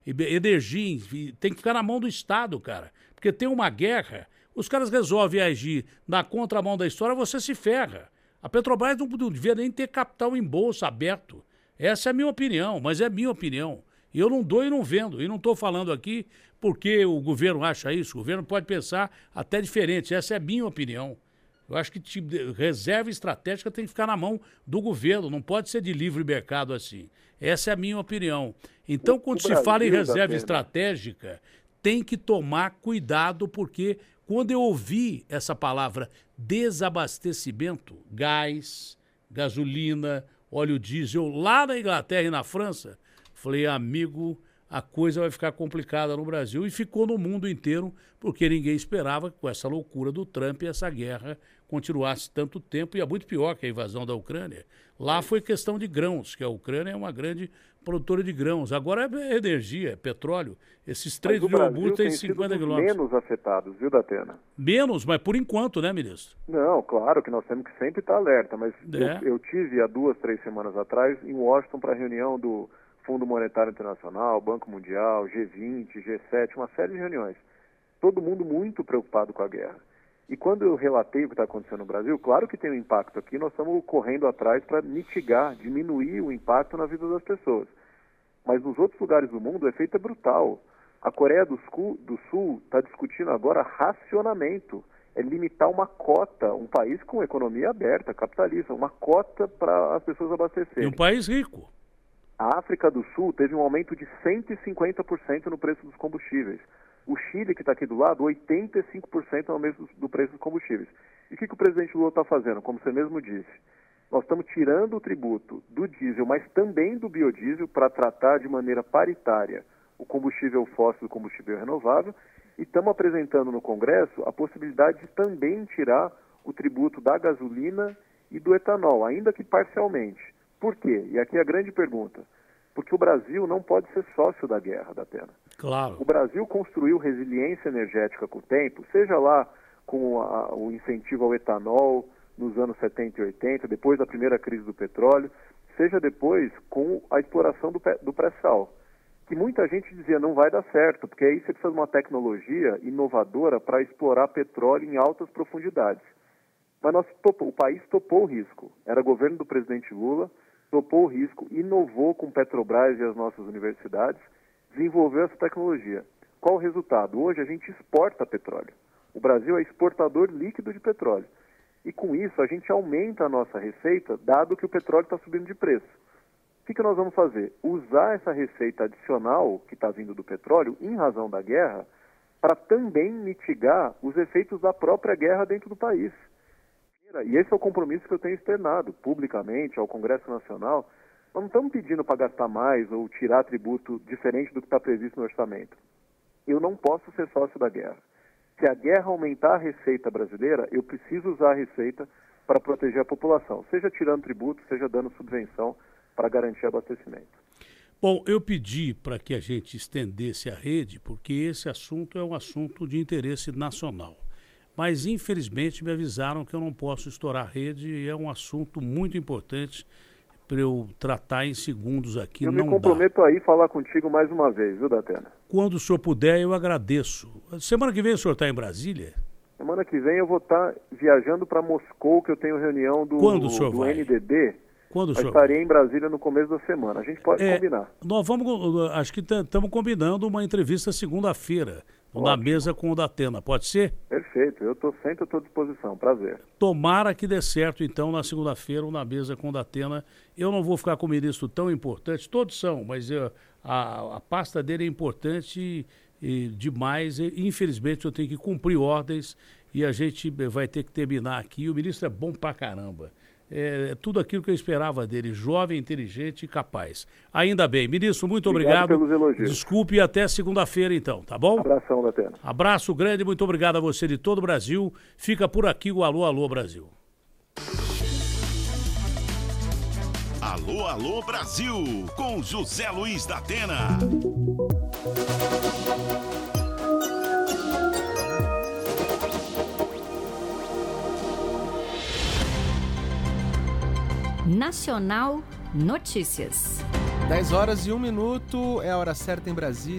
energia, tem que ficar na mão do Estado, cara. Porque tem uma guerra, os caras resolvem agir na contramão da história, você se ferra. A Petrobras não devia nem ter capital em bolsa aberto. Essa é a minha opinião, mas é minha opinião. E eu não dou e não vendo. E não estou falando aqui porque o governo acha isso. O governo pode pensar até diferente. Essa é a minha opinião. Eu acho que reserva estratégica tem que ficar na mão do governo. Não pode ser de livre mercado assim. Essa é a minha opinião. Então, quando se fala em reserva estratégica, tem que tomar cuidado, porque quando eu ouvi essa palavra desabastecimento, gás, gasolina, óleo diesel, lá na Inglaterra e na França, falei, amigo, a coisa vai ficar complicada no Brasil. E ficou no mundo inteiro, porque ninguém esperava que com essa loucura do Trump essa guerra continuasse tanto tempo, e é muito pior que a invasão da Ucrânia. Lá foi questão de grãos, que a Ucrânia é uma grande produtora de grãos. Agora é energia, é petróleo. Esses 3 mil hambúrgueres têm 50 quilômetros. Menos afetados, viu, Datena? Menos, mas por enquanto, né, ministro? Não, claro que nós temos que sempre estar alerta, mas eu tive há 2, 3 semanas atrás em Washington para a reunião do Fundo Monetário Internacional, Banco Mundial, G20, G7, uma série de reuniões. Todo mundo muito preocupado com a guerra. E quando eu relatei o que está acontecendo no Brasil, claro que tem um impacto aqui, nós estamos correndo atrás para mitigar, diminuir o impacto na vida das pessoas. Mas nos outros lugares do mundo o efeito é brutal. A Coreia do Sul está discutindo agora racionamento, é limitar uma cota, um país com economia aberta, capitalista, uma cota para as pessoas abastecerem. E um país rico. A África do Sul teve um aumento de 150% no preço dos combustíveis. O Chile, que está aqui do lado, 85% no aumento do preço dos combustíveis. E o que o presidente Lula está fazendo? Como você mesmo disse, nós estamos tirando o tributo do diesel, mas também do biodiesel, para tratar de maneira paritária o combustível fóssil e o combustível renovável, e estamos apresentando no Congresso a possibilidade de também tirar o tributo da gasolina e do etanol, ainda que parcialmente. Por quê? E aqui é a grande pergunta. Porque o Brasil não pode ser sócio da guerra, Datena. Claro. O Brasil construiu resiliência energética com o tempo, seja lá com o incentivo ao etanol nos anos 70 e 80, depois da primeira crise do petróleo, seja depois com a exploração do pré-sal, que muita gente dizia não vai dar certo, porque aí você precisa de uma tecnologia inovadora para explorar petróleo em altas profundidades. Mas o país topou o risco. Era governo do presidente Lula, topou o risco, inovou com Petrobras e as nossas universidades, desenvolveu essa tecnologia. Qual o resultado? Hoje a gente exporta petróleo. O Brasil é exportador líquido de petróleo. E com isso a gente aumenta a nossa receita, dado que o petróleo está subindo de preço. O que nós vamos fazer? Usar essa receita adicional que está vindo do petróleo, em razão da guerra, para também mitigar os efeitos da própria guerra dentro do país. E esse é o compromisso que eu tenho externado publicamente ao Congresso Nacional. Nós não estamos pedindo para gastar mais ou tirar tributo diferente do que está previsto no orçamento. Eu não posso ser sócio da guerra. Se a guerra aumentar a receita brasileira, eu preciso usar a receita para proteger a população, seja tirando tributo, seja dando subvenção para garantir abastecimento. Bom, eu pedi para que a gente estendesse a rede, porque esse assunto é um assunto de interesse nacional. Mas, infelizmente, me avisaram que eu não posso estourar a rede, e é um assunto muito importante para eu tratar em segundos aqui. Eu me comprometo a ir falar contigo mais uma vez, viu, Datena? Quando o senhor puder, eu agradeço. Semana que vem o senhor está em Brasília? Semana que vem eu vou estar viajando para Moscou, que eu tenho reunião do NDB. Quando o senhor estaria em Brasília no começo da semana. A gente pode combinar. Nós vamos, acho que estamos combinando uma entrevista segunda-feira, na mesa com o Datena. Pode ser? Perfeito. Eu estou sempre à tua disposição. Prazer. Tomara que dê certo, então, na segunda-feira, na mesa com o Datena. Eu não vou ficar com um ministro tão importante, todos são, mas a pasta dele é importante e demais. Infelizmente, eu tenho que cumprir ordens e a gente vai ter que terminar aqui. O ministro é bom pra caramba. É tudo aquilo que eu esperava dele, jovem, inteligente e capaz. Ainda bem. Ministro, muito obrigado. Pelos elogios. Desculpe e até segunda-feira, então, tá bom? Abração, Datena. Abraço grande, muito obrigado a você de todo o Brasil. Fica por aqui o Alô, Alô, Brasil. Alô, Alô, Brasil, com José Luiz Datena. Nacional Notícias. 10 horas e 1 minuto, é a hora certa em Brasília.